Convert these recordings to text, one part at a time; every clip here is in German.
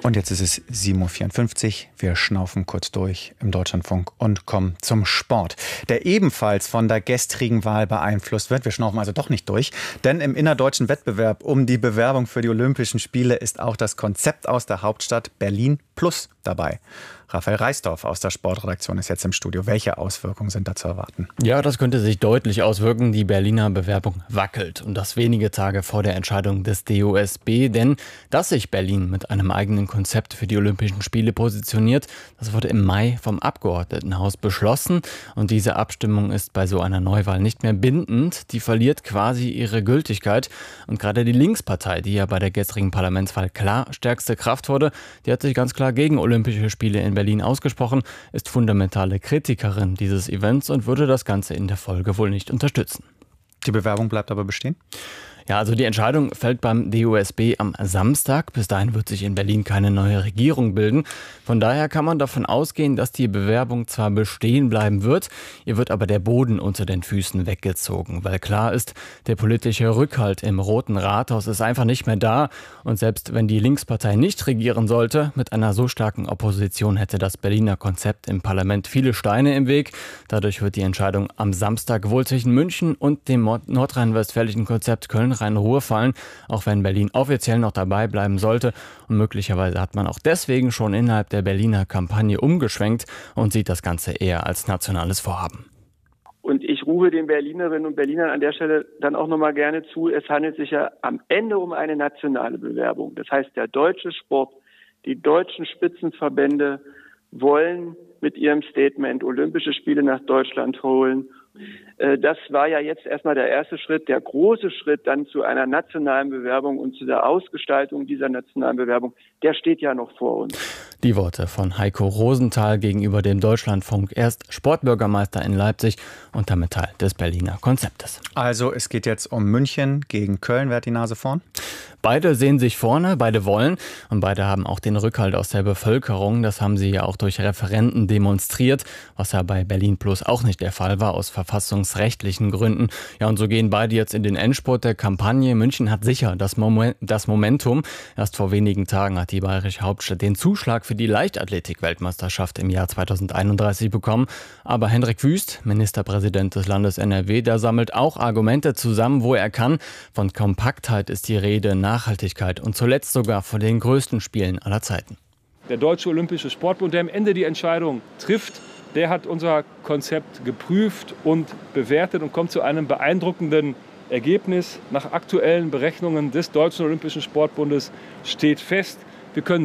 Und jetzt ist es 7:54 Uhr. Wir schnaufen kurz durch im Deutschlandfunk und kommen zum Sport, der ebenfalls von der gestrigen Wahl beeinflusst wird. Wir schnaufen also doch nicht durch, denn im innerdeutschen Wettbewerb um die Bewerbung für die Olympischen Spiele ist auch das Konzept aus der Hauptstadt Berlin Plus dabei. Raphael Reisdorf aus der Sportredaktion ist jetzt im Studio. Welche Auswirkungen sind da zu erwarten? Ja, das könnte sich deutlich auswirken. Die Berliner Bewerbung wackelt. Und das wenige Tage vor der Entscheidung des DOSB. Denn dass sich Berlin mit einem eigenen Konzept für die Olympischen Spiele positioniert, das wurde im Mai vom Abgeordnetenhaus beschlossen. Und diese Abstimmung ist bei so einer Neuwahl nicht mehr bindend. Die verliert quasi ihre Gültigkeit. Und gerade die Linkspartei, die ja bei der gestrigen Parlamentswahl klar stärkste Kraft wurde, die hat sich ganz klar gegen Olympische Spiele in Berlin ausgesprochen, ist fundamentale Kritikerin dieses Events und würde das Ganze in der Folge wohl nicht unterstützen. Die Bewerbung bleibt aber bestehen? Ja, also die Entscheidung fällt beim DOSB am Samstag. Bis dahin wird sich in Berlin keine neue Regierung bilden. Von daher kann man davon ausgehen, dass die Bewerbung zwar bestehen bleiben wird, ihr wird aber der Boden unter den Füßen weggezogen, weil klar ist, der politische Rückhalt im Roten Rathaus ist einfach nicht mehr da. Und selbst wenn die Linkspartei nicht regieren sollte, mit einer so starken Opposition hätte das Berliner Konzept im Parlament viele Steine im Weg. Dadurch wird die Entscheidung am Samstag wohl zwischen München und dem nordrhein-westfälischen Konzept Köln-Rhein-Ruhr fallen, auch wenn Berlin offiziell noch dabei bleiben sollte. Und möglicherweise hat man auch deswegen schon innerhalb der Berliner Kampagne umgeschwenkt und sieht das Ganze eher als nationales Vorhaben. Und ich rufe den Berlinerinnen und Berlinern an der Stelle dann auch nochmal gerne zu, es handelt sich ja am Ende um eine nationale Bewerbung. Das heißt, der deutsche Sport, die deutschen Spitzenverbände wollen mit ihrem Statement Olympische Spiele nach Deutschland holen. Das war ja jetzt erstmal der erste Schritt. Der große Schritt dann zu einer nationalen Bewerbung und zu der Ausgestaltung dieser nationalen Bewerbung, der steht ja noch vor uns. Die Worte von Heiko Rosenthal gegenüber dem Deutschlandfunk, erst Sportbürgermeister in Leipzig und damit Teil des Berliner Konzeptes. Also es geht jetzt um München gegen Köln. Wer hat die Nase vorn? Beide sehen sich vorne, beide wollen und beide haben auch den Rückhalt aus der Bevölkerung. Das haben sie ja auch durch Referenden demonstriert, was ja bei Berlin Plus auch nicht der Fall war, aus verfassungsrechtlichen Gründen. Ja, und so gehen beide jetzt in den Endspurt der Kampagne. München hat sicher das Momentum. Erst vor wenigen Tagen hat die bayerische Hauptstadt den Zuschlag für die Leichtathletik-Weltmeisterschaft im Jahr 2031 bekommen. Aber Hendrik Wüst, Ministerpräsident des Landes NRW, der sammelt auch Argumente zusammen, wo er kann. Von Kompaktheit ist die Rede, Nachhaltigkeit und zuletzt sogar von den größten Spielen aller Zeiten. Der Deutsche Olympische Sportbund, der am Ende die Entscheidung trifft, der hat unser Konzept geprüft und bewertet und kommt zu einem beeindruckenden Ergebnis. Nach aktuellen Berechnungen des Deutschen Olympischen Sportbundes steht fest, wir können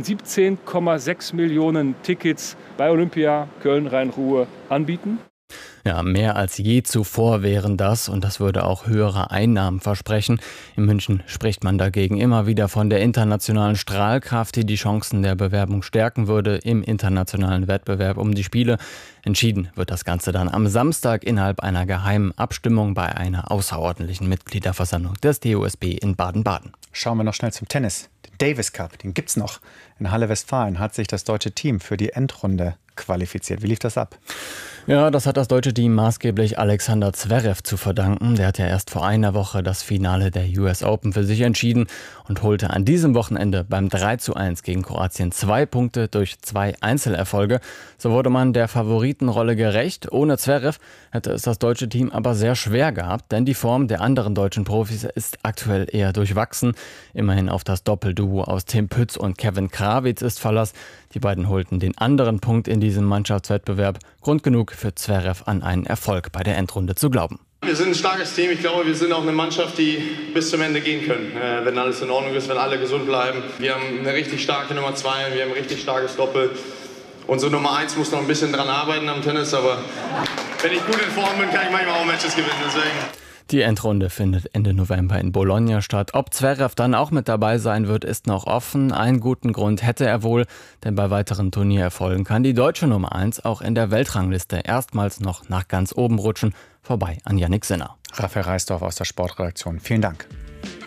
17,6 Millionen Tickets bei Olympia Köln-Rhein-Ruhr anbieten. Ja, mehr als je zuvor wären das und das würde auch höhere Einnahmen versprechen. In München spricht man dagegen immer wieder von der internationalen Strahlkraft, die die Chancen der Bewerbung stärken würde im internationalen Wettbewerb um die Spiele. Entschieden wird das Ganze dann am Samstag innerhalb einer geheimen Abstimmung bei einer außerordentlichen Mitgliederversammlung des DOSB in Baden-Baden. Schauen wir noch schnell zum Tennis. Den Davis Cup, den gibt's noch. In Halle Westfalen hat sich das deutsche Team für die Endrunde qualifiziert. Wie lief das ab? Ja, das hat das deutsche Team maßgeblich Alexander Zverev zu verdanken. Der hat ja erst vor einer Woche das Finale der US Open für sich entschieden und holte an diesem Wochenende beim 3:1 gegen Kroatien 2 Punkte durch 2 Einzelerfolge. So wurde man der Favoritenrolle gerecht. Ohne Zverev hätte es das deutsche Team aber sehr schwer gehabt, denn die Form der anderen deutschen Profis ist aktuell eher durchwachsen. Immerhin auf das Doppelduo aus Tim Pütz und Kevin Krawitz ist Verlass. Die beiden holten den anderen Punkt in diesem Mannschaftswettbewerb. Grund genug für Zverev an einen Erfolg bei der Endrunde zu glauben. Wir sind ein starkes Team. Ich glaube, wir sind auch eine Mannschaft, die bis zum Ende gehen können, wenn alles in Ordnung ist, wenn alle gesund bleiben. Wir haben eine richtig starke Nummer 2, wir haben ein richtig starkes Doppel. Unsere Nummer 1 muss noch ein bisschen dran arbeiten am Tennis, aber wenn ich gut in Form bin, kann ich manchmal auch Matches gewinnen. Deswegen. Die Endrunde findet Ende November in Bologna statt. Ob Zverev dann auch mit dabei sein wird, ist noch offen. Einen guten Grund hätte er wohl, denn bei weiteren Turniererfolgen kann die deutsche Nummer 1 auch in der Weltrangliste erstmals noch nach ganz oben rutschen, vorbei an Yannick Sinner. Raphael Reisdorf aus der Sportredaktion. Vielen Dank.